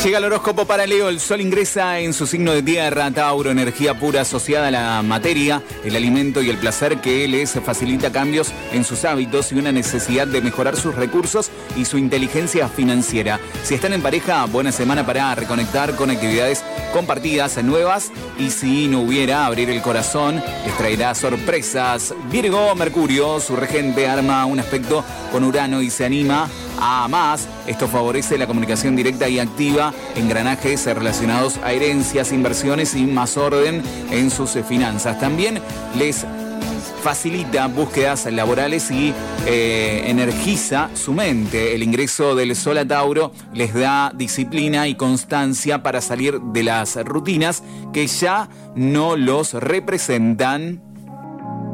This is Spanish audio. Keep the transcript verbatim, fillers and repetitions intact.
Llega el horóscopo para Leo. El sol ingresa en su signo de tierra, Tauro, energía pura asociada a la materia, el alimento y el placer que les facilita cambios en sus hábitos y una necesidad de mejorar sus recursos y su inteligencia financiera. Si están en pareja, buena semana para reconectar con actividades compartidas nuevas, y si no hubiera, abrir el corazón les traerá sorpresas. Virgo, Mercurio, su regente, arma un aspecto con Urano y se anima a más. Esto favorece la comunicación directa y activa, engranajes relacionados a herencias, inversiones y más orden en sus finanzas. También les facilita búsquedas laborales y eh, energiza su mente. El ingreso del Sol a Tauro les da disciplina y constancia para salir de las rutinas que ya no los representan.